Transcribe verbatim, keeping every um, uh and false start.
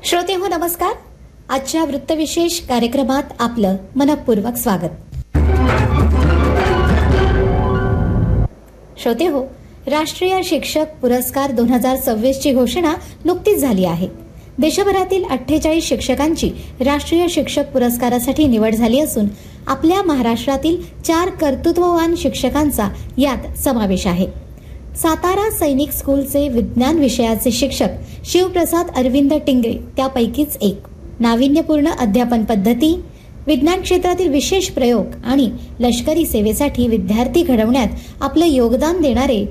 श्रोते हो नमस्कार. आजच्या वृत्तविशेष कार्यक्रमात आपलं मनपूर्वक स्वागत. श्रोते हो, राष्ट्रीय शिक्षक पुरस्कार दोन हजार सव्वीस ची घोषणा नुकतीच झाली आहे. देशभरातील अठ्ठेचाळीस शिक्षकांची राष्ट्रीय शिक्षक पुरस्कारासाठी निवड झाली असून आपल्या महाराष्ट्रातील चार कर्तृत्ववान शिक्षकांचा यात समावेश आहे. सातारा सैनिक स्कूलचे विज्ञान विषयाचे शिक्षक शिवप्रसाद अरविंद टिंगरे त्यापैकीच एक. नाविन्यपूर्ण अध्यापन पद्धती, विज्ञान क्षेत्रातील विशेष प्रयोग आणि लष्करी सेवेसाठी विद्यार्थी घडवण्यात आपलं योगदान देणारे